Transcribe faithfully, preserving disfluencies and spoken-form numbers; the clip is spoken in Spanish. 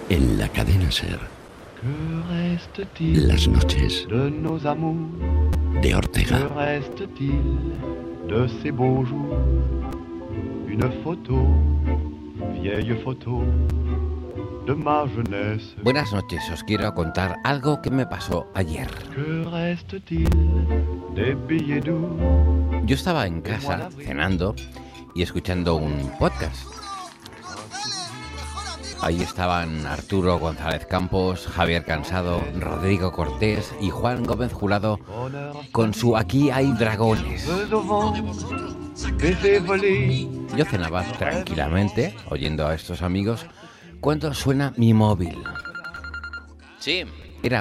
En la cadena SER. Que reste-t-il Las noches de nos amours? de Que Ortega. reste-t-il de ces beaux jours? Une photo, vieille photo de ma jeunesse. Buenas noches, os quiero contar algo que me pasó ayer. Que reste-t-il des billets doux? Yo estaba en casa cenando y escuchando un podcast. Ahí estaban Arturo González Campos, Javier Cansado, Rodrigo Cortés y Juan Gómez Jurado con su Aquí hay dragones. Yo cenaba tranquilamente, oyendo a estos amigos, cuando suena mi móvil. Sí,